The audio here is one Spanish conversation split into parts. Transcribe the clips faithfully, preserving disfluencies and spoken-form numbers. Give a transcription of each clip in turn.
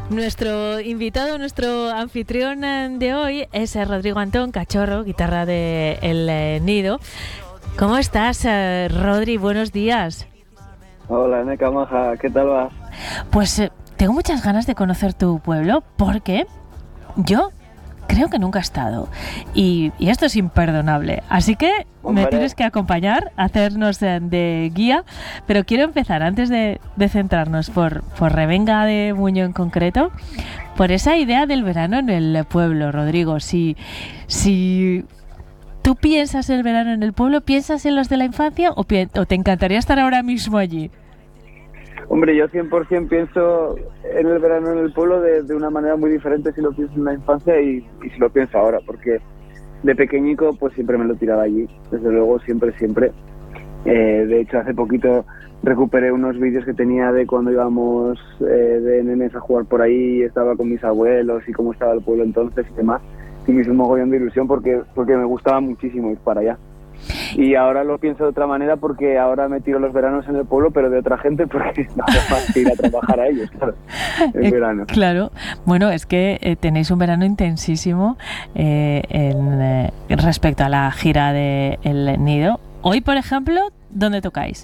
Nuestro invitado, nuestro anfitrión de hoy es Rodrigo Antón Cachorro, guitarra de El eh, Nido. ¿Cómo estás, eh, Rodri? Buenos días. Hola, Neca Maja, ¿qué tal vas? Pues eh, tengo muchas ganas de conocer tu pueblo porque yo creo que nunca he estado y, y esto es imperdonable, así que Hombre. me tienes que acompañar, hacernos de, de guía, pero quiero empezar antes de, de centrarnos por, por Revenga de Muño en concreto, por esa idea del verano en el pueblo, Rodrigo. Si, si tú piensas el verano en el pueblo, ¿piensas en los de la infancia o, pi- o te encantaría estar ahora mismo allí? Hombre, yo cien por ciento pienso en el verano en el pueblo de, de una manera muy diferente si lo pienso en la infancia y, y si lo pienso ahora, porque de pequeñico pues siempre me lo tiraba allí, desde luego, siempre, siempre. Eh, de hecho, hace poquito recuperé unos vídeos que tenía de cuando íbamos eh, de nenes a jugar por ahí, estaba con mis abuelos y cómo estaba el pueblo entonces y demás, y me hizo un mogollón de ilusión porque, porque me gustaba muchísimo ir para allá. Y ahora lo pienso de otra manera porque ahora me tiro los veranos en el pueblo, pero de otra gente, porque no hace más que ir a trabajar a ellos, claro, en eh, verano. Claro, bueno, es que eh, tenéis un verano intensísimo eh, en, eh, respecto a la gira de El Nido. Hoy, por ejemplo, ¿dónde tocáis?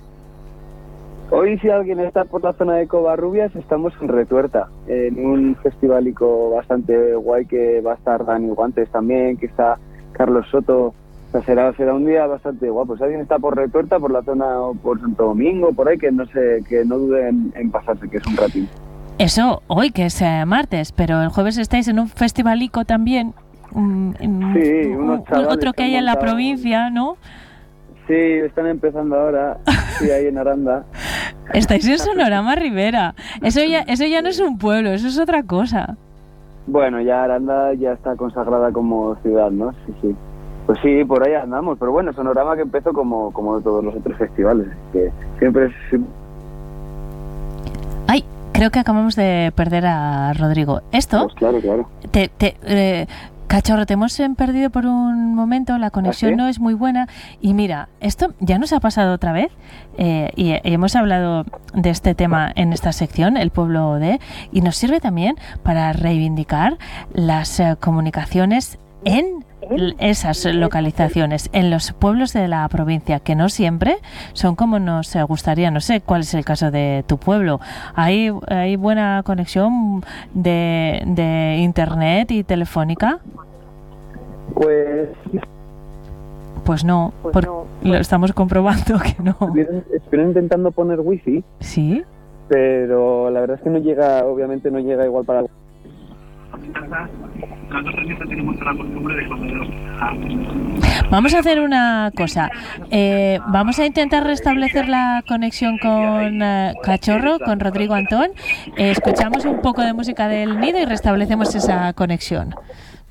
Hoy, si alguien está por la zona de Covarrubias, estamos en Retuerta, en un festivalico bastante guay que va a estar Dani Guantes también, que está Carlos Soto. O sea, será, será un día bastante guapo. Si alguien está por Retuerta, por la zona o por Santo Domingo, por ahí, que no sé, que no duden en pasarse, que es un ratín. Eso, hoy que es eh, martes, pero el jueves estáis en un festivalico también. Um, sí, unos chavales otro que hay en la provincia, ¿no? Sí, están empezando ahora, sí, ahí en Aranda. Estáis en Sonorama Rivera. Eso ya, eso ya no es un pueblo, eso es otra cosa. Bueno, ya Aranda ya está consagrada como ciudad, ¿no? Sí, sí. Pues sí, por ahí andamos, pero bueno, Sonorama que empezó como, como todos los otros festivales, que siempre es... Ay, creo que acabamos de perder a Rodrigo. Esto... Pues claro, claro. Te, te, eh, Cachorro, te hemos perdido por un momento, la conexión ¿Ah, sí? no es muy buena y mira, esto ya nos ha pasado otra vez eh, y, y hemos hablado de este tema en esta sección, el pueblo de, y nos sirve también para reivindicar las eh, comunicaciones en esas localizaciones, en los pueblos de la provincia, que no siempre son como nos gustaría. No sé cuál es el caso de tu pueblo. ¿Hay, hay buena conexión de, de internet y telefónica? Pues... Pues no, pues por, no pues lo estamos comprobando que no. Estoy intentando poner wifi. ¿Sí? Pero la verdad es que no llega, obviamente no llega igual para... Vamos a hacer una cosa. Eh, vamos a intentar restablecer la conexión con eh, Cachorro, con Rodrigo Antón. Eh, escuchamos un poco de música del Nido y restablecemos esa conexión.